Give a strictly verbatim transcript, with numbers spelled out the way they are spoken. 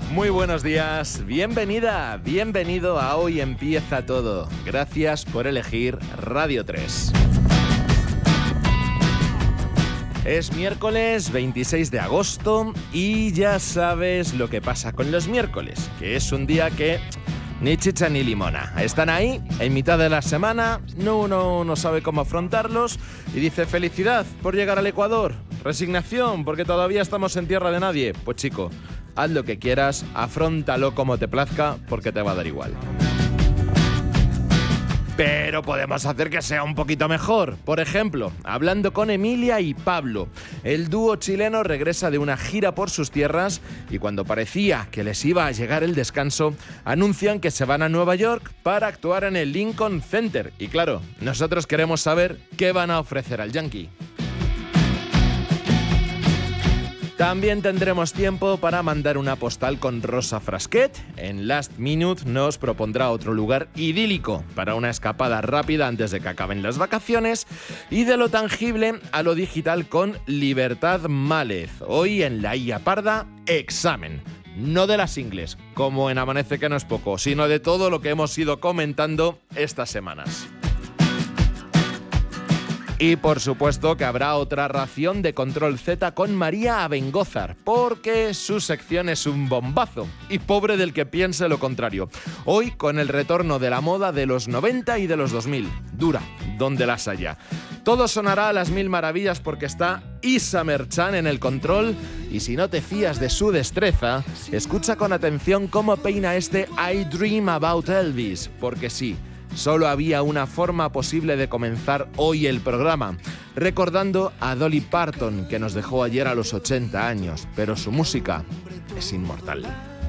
Muy buenos días, bienvenida, bienvenido a Hoy Empieza Todo. Gracias por elegir Radio tres. Es miércoles veintiséis de agosto y ya sabes lo que pasa con los miércoles, que es un día que ni chicha ni limona. Están ahí, en mitad de la semana, no uno no sabe cómo afrontarlos y dice felicidad por llegar al Ecuador, resignación porque todavía estamos en tierra de nadie. Pues chico, haz lo que quieras, afróntalo como te plazca porque te va a dar igual. Pero podemos hacer que sea un poquito mejor. Por ejemplo, hablando con Emilia y Pablo. El dúo chileno regresa de una gira por sus tierras y cuando parecía que les iba a llegar el descanso, anuncian que se van a Nueva York para actuar en el Lincoln Center. Y claro, nosotros queremos saber qué van a ofrecer al Yankee. También tendremos tiempo para mandar una postal con Rosa Frasquet. En Last Minute nos propondrá otro lugar idílico para una escapada rápida antes de que acaben las vacaciones. Y de lo tangible a lo digital con Libertad Mález. Hoy en La Ia Parda, examen. No de las ingles, como en Amanece que no es poco, sino de todo lo que hemos ido comentando estas semanas. Y por supuesto que habrá otra ración de Control Z con María Abengózar, porque su sección es un bombazo, y pobre del que piense lo contrario. Hoy con el retorno de la moda de los noventa y de los dos mil. Dura, donde las haya. Todo sonará a las mil maravillas porque está Isa Merchan en el control, y si no te fías de su destreza, escucha con atención cómo peina este I Dream About Elvis, porque sí, solo había una forma posible de comenzar hoy el programa, recordando a Dolly Parton, que nos dejó ayer a los ochenta años, pero su música es inmortal.